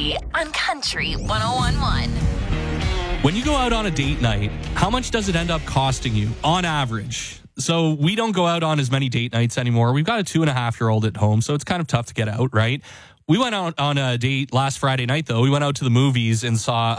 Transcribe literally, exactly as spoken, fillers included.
Murphy on Country one oh one point one. When you go out on a date night, how much does it end up costing you on average? So we don't go out on as many date nights anymore. We've got a two and a half year old at home, so it's kind of tough to get out, right? We went out on a date last Friday night, though. We went out to the movies and saw